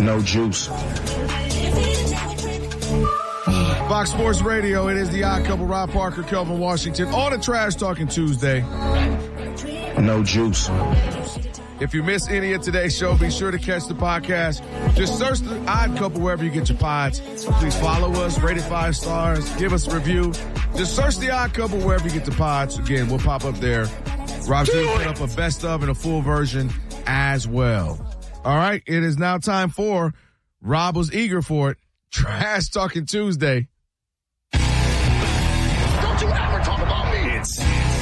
No juice. Fox Sports Radio, it is the Odd Couple, Rob Parker, Kelvin Washington, on a Trash Talking Tuesday. No juice. If you miss any of today's show, be sure to catch the podcast. Just search the Odd Couple wherever you get your pods. Please follow us, rate it 5 stars, give us a review. Just search the Odd Couple wherever you get the pods. Again, we'll pop up there. Rob's going to put up a best of and a full version as well. All right, it is now time for, Rob was eager for it, Trash Talking Tuesday. Don't you ever talk about me. It's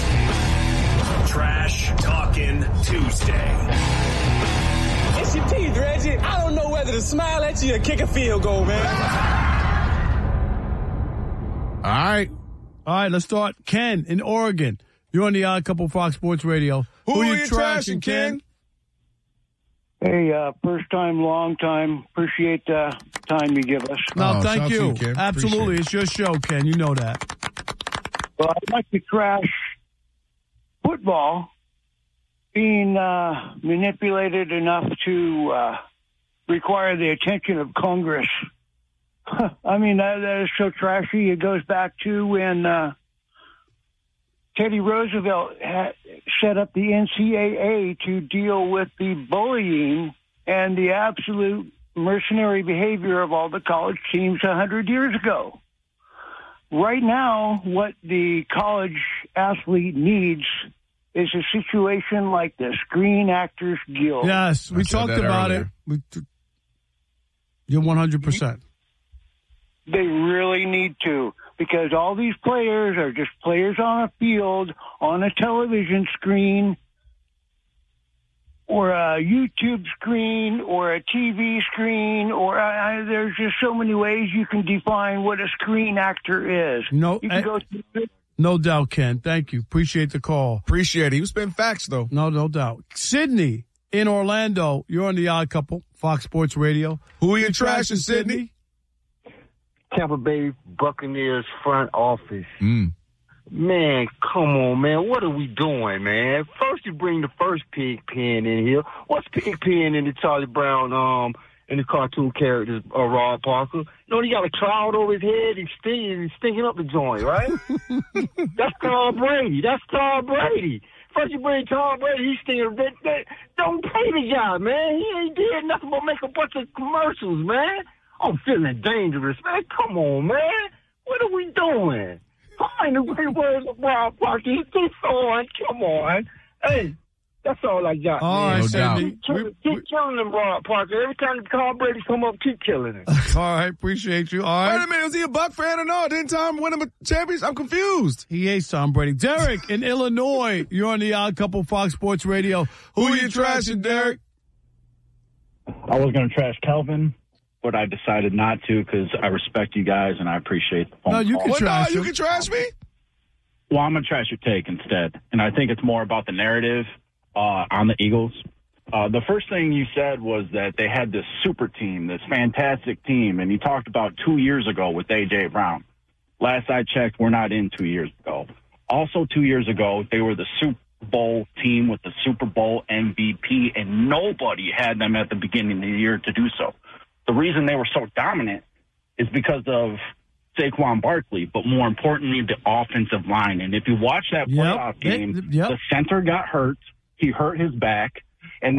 Trash Talking Tuesday. It's your teeth, Reggie. I don't know whether to smile at you or kick a field goal, man. All right, let's start. Ken in Oregon. You're on the Odd Couple Fox Sports Radio. Who are you trashing, Ken? Hey, first time, long time. Appreciate the time you give us. No, thank you. Ken. Absolutely. It's your show, Ken. You know that. Well, I'd like to trash football being manipulated enough to require the attention of Congress. I mean, that is so trashy. It goes back to when Teddy Roosevelt set up the NCAA to deal with the bullying and the absolute mercenary behavior of all the college teams 100 years ago. Right now, what the college athlete needs is a situation like the Screen Actors Guild. Yes, we talked about it. You're 100%. They really need to, because all these players are just players on a field, on a television screen, or a YouTube screen, or a TV screen, or there's just so many ways you can define what a screen actor is. No doubt, Ken. Thank you. Appreciate the call. Appreciate it. He was spitting facts, though. No doubt. Sydney in Orlando. You're on the Odd Couple, Fox Sports Radio. Who are you trashing, Sydney? Tampa Bay Buccaneers front office. Man, come on, man. What are we doing, man? First you bring the first Pigpen in here. What's Pigpen in the Charlie Brown, in the cartoon characters, Rob Parker? You know, he got a cloud over his head. He's stinking up the joint, right? That's Tom Brady. First you bring Tom Brady, he's stinking. Don't pay the guy, man. He ain't did nothing but make a bunch of commercials, man. I'm feeling dangerous, man. Come on, man. What are we doing? Find the great words of Rob Parker. He's on. Come on. Hey, that's all I got, all man. Right, Sandy. Keep killing him, Rob Parker. Every time Tom Brady come up, keep killing him. All right, appreciate you. All right. Wait a minute, was he a Buck fan or no? Didn't Tom win him a championship? I'm confused. He hates Tom Brady. Derek in Illinois. You're on the Odd Couple Fox Sports Radio. Who are you trashing, Derek? I was going to trash Kelvin, but I decided not to because I respect you guys and I appreciate the phone call. You can trash me? Well, I'm going to trash your take instead. And I think it's more about the narrative on the Eagles. The first thing you said was that they had this super team, this fantastic team, and you talked about 2 years ago with A.J. Brown. Last I checked, we're not in 2 years ago. Also 2 years ago, they were the Super Bowl team with the Super Bowl MVP, and nobody had them at the beginning of the year to do so. The reason they were so dominant is because of Saquon Barkley, but more importantly, the offensive line. And if you watch that playoff game, the center got hurt. He hurt his back, and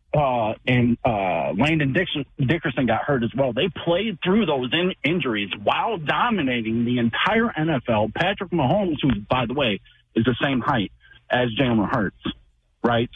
Landon Dickerson got hurt as well. They played through those injuries while dominating the entire NFL. Patrick Mahomes, who, by the way, is the same height as Jalen Hurts, right?